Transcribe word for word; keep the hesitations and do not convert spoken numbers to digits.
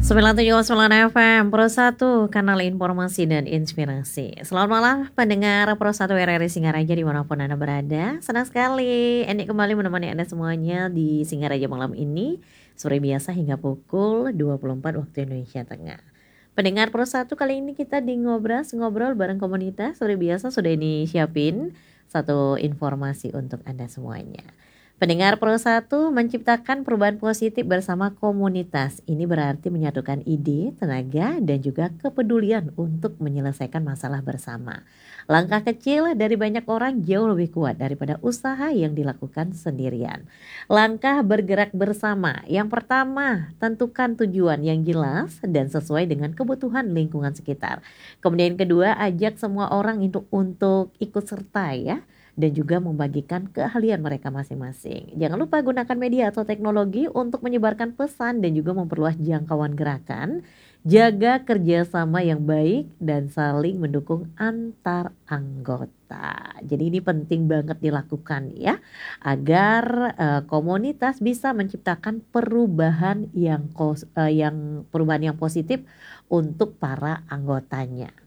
sembilan tujuh koma sembilan F M Pro satu, kanal informasi dan inspirasi. Selamat malam pendengar Pro satu R R I Singaraja dimanapun Anda berada. Senang sekali Eni kembali menemani Anda semuanya di Singaraja malam ini, seperti biasa hingga pukul dua puluh empat waktu Indonesia Tengah. Pendengar Pro satu, kali ini kita di Ngobras, ngobrol bareng komunitas. Seperti biasa sudah ini siapin satu informasi untuk Anda semuanya. Pendengar Pro satu, menciptakan perubahan positif bersama komunitas. Ini berarti menyatukan ide, tenaga, dan juga kepedulian untuk menyelesaikan masalah bersama. Langkah kecil dari banyak orang jauh lebih kuat daripada usaha yang dilakukan sendirian. Langkah bergerak bersama. Yang pertama, tentukan tujuan yang jelas dan sesuai dengan kebutuhan lingkungan sekitar. Kemudian kedua, ajak semua orang untuk, untuk ikut serta ya, dan juga membagikan keahlian mereka masing-masing. Jangan lupa gunakan media atau teknologi untuk menyebarkan pesan dan juga memperluas jangkauan gerakan. Jaga kerjasama yang baik dan saling mendukung antar anggota. Jadi ini penting banget dilakukan ya, agar uh, komunitas bisa menciptakan perubahan yang kos, uh, yang perubahan yang positif untuk para anggotanya.